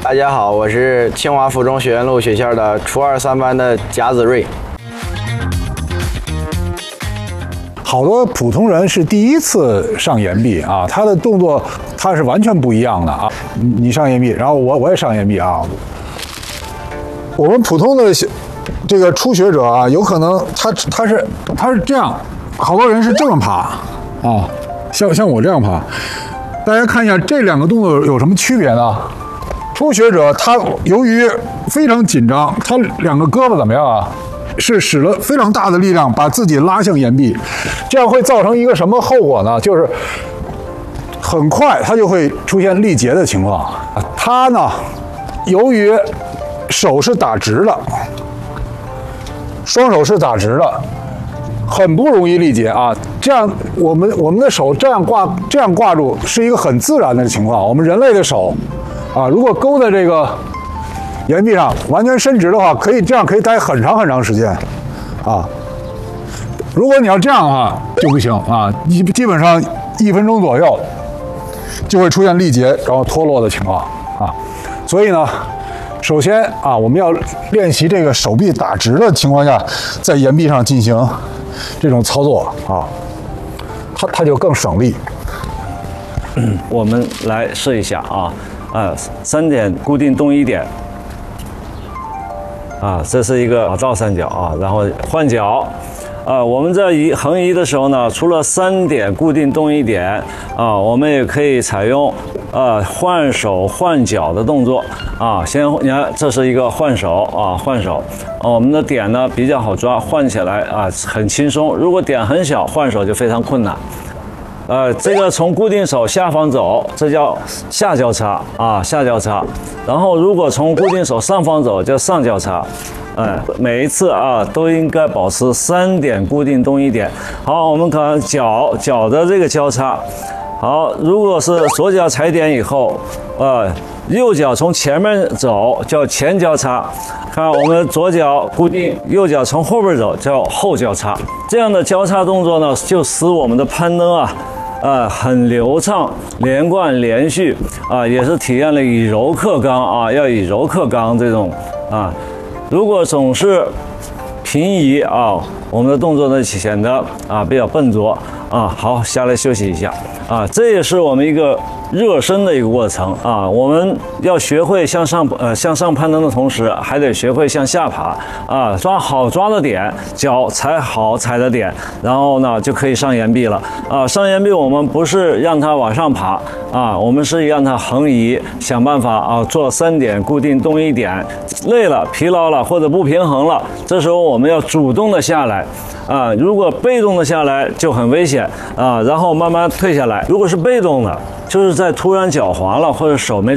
大家好，我是清华附中学院路学校的初二3班的贾子睿。 好多普通人是第一次上岩壁啊，他的动作他是完全不一样的啊。你上岩壁，然后我也上岩壁啊。我们普通的这个初学者啊，有可能他是这样，好多人是这么爬啊，像我这样爬。大家看一下这两个动作有什么区别呢？初学者他由于非常紧张，他两个胳膊怎么样啊？是使了非常大的力量把自己拉向岩壁，这样会造成一个什么后果呢？就是很快他就会出现力竭的情况。他呢，由于手是打直的，双手是打直的，很不容易力竭啊。这样我们的手这样挂住是一个很自然的情况。我们人类的手啊，如果勾在这个岩壁上完全伸直的话，可以待很长时间，啊。如果你要这样的话就不行啊，基本上1分钟左右就会出现力竭然后脱落的情况啊。所以呢，首先啊，我们要练习这个手臂打直的情况下，在岩壁上进行这种操作啊，它就更省力。 我们来试一下啊，3点固定动1点。这是一个打造三角啊，然后换脚，我们在横移的时候呢，除了3点固定动1点我们也可以采用换手换脚的动作你看这是一个换手换手，我们的点呢比较好抓，换起来很轻松。如果点很小，换手就非常困难。这个从固定手下方走，这叫下交叉下交叉。然后如果从固定手上方走，叫上交叉。每一次都应该保持3点固定动1点。好，我们看脚的这个交叉。好，如果是左脚踩点以后，右脚从前面走叫前交叉。看我们左脚固定，右脚从后边走叫后交叉。这样的交叉动作呢，就使我们的攀登很流畅、连贯、连续也是体验了以柔克刚要以柔克刚这种如果总是平移我们的动作呢显得比较笨拙好，下来休息一下这也是我们一个热身的一个过程我们要学会向上攀登的同时，还得学会向下爬抓好抓的点，脚踩好踩的点，然后呢就可以上岩壁了上岩壁我们不是让它往上爬我们是让它横移，想办法做3点固定动1点，累了疲劳了或者不平衡了，这时候我们要主动的下来如果被动的下来就很危险然后慢慢退下来。如果是被动的，就是在突然脚滑了或者手没